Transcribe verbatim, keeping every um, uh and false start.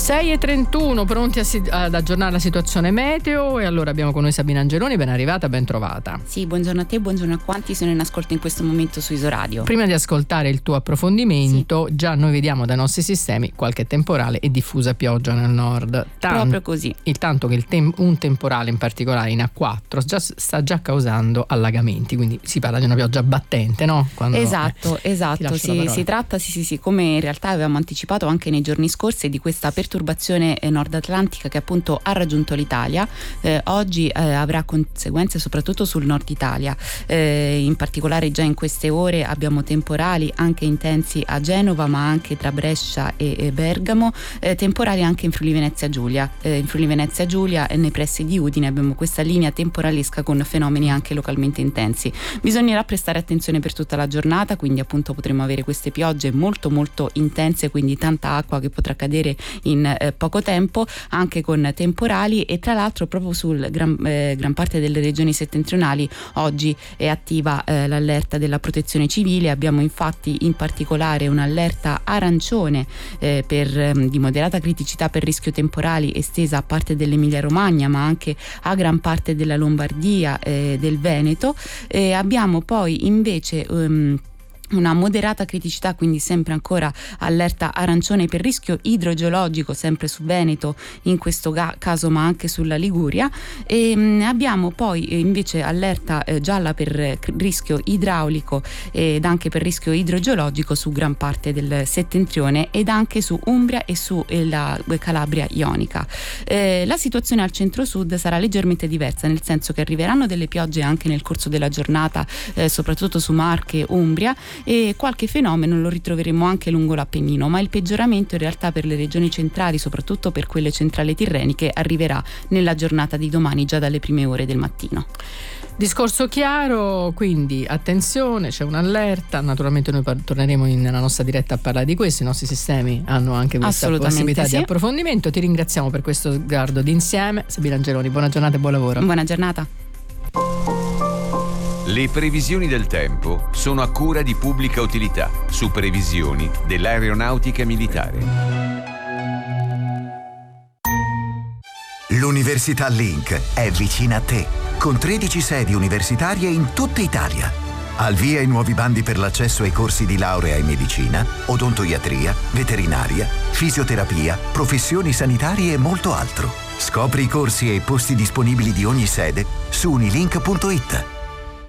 sei e trentuno, pronti a si- ad aggiornare la situazione meteo, e allora abbiamo con noi Sabina Angeloni. Ben arrivata, ben trovata. Sì, buongiorno a te, buongiorno a quanti sono in ascolto in questo momento su Isoradio. Prima di ascoltare il tuo approfondimento, sì, già noi vediamo dai nostri sistemi qualche temporale e diffusa pioggia nel nord. Tant- Proprio così. Il tanto che il tem- un temporale in particolare in A quattro già, sta già causando allagamenti, quindi si parla di una pioggia battente, no? Quando, esatto, eh, esatto. Si, si tratta, sì, sì, sì, come in realtà avevamo anticipato anche nei giorni scorsi, di questa perturbazione eh, nord atlantica che appunto ha raggiunto l'Italia. Eh, oggi eh, avrà conseguenze soprattutto sul nord Italia. Eh, in particolare già in queste ore abbiamo temporali anche intensi a Genova, ma anche tra Brescia e, e Bergamo, eh, temporali anche in Friuli Venezia Giulia. Eh, in Friuli Venezia Giulia e nei pressi di Udine abbiamo questa linea temporalesca con fenomeni anche localmente intensi. Bisognerà prestare attenzione per tutta la giornata, quindi appunto potremo avere queste piogge molto molto intense, quindi tanta acqua che potrà cadere in eh, poco tempo, anche con temporali. E tra l'altro proprio sul gran, eh, gran parte delle regioni settentrionali oggi è attiva eh, l'allerta della protezione civile. Abbiamo infatti in particolare un'allerta arancione eh, per, eh, di moderata criticità per rischio temporali, estesa a parte dell'Emilia Romagna ma anche a gran parte della Lombardia e eh, del Veneto. Eh, abbiamo poi invece um, una moderata criticità, quindi sempre ancora allerta arancione per rischio idrogeologico, sempre su Veneto in questo ga- caso, ma anche sulla Liguria. E mh, abbiamo poi eh, invece allerta eh, gialla per eh, rischio idraulico ed anche per rischio idrogeologico su gran parte del settentrione ed anche su Umbria e su eh, la Calabria ionica. Eh, la situazione al centro-sud sarà leggermente diversa, nel senso che arriveranno delle piogge anche nel corso della giornata, eh, soprattutto su Marche e Umbria, e qualche fenomeno lo ritroveremo anche lungo l'Appennino, ma il peggioramento in realtà per le regioni centrali, soprattutto per quelle centrali tirreniche, arriverà nella giornata di domani, già dalle prime ore del mattino. Discorso chiaro, quindi attenzione, c'è un'allerta. Naturalmente noi torneremo in, nella nostra diretta a parlare di questo. I nostri sistemi hanno anche questa possibilità sì. di approfondimento. Ti ringraziamo per questo sguardo d'insieme, Sabina Angeloni. Buona giornata e buon lavoro. Buona giornata. Le previsioni del tempo sono a cura di Pubblica Utilità, su previsioni dell'aeronautica militare. L'Università Link è vicina a te, con tredici sedi universitarie in tutta Italia. Al via i nuovi bandi per l'accesso ai corsi di laurea in medicina, odontoiatria, veterinaria, fisioterapia, professioni sanitarie e molto altro. Scopri i corsi e i posti disponibili di ogni sede su unilink punto it.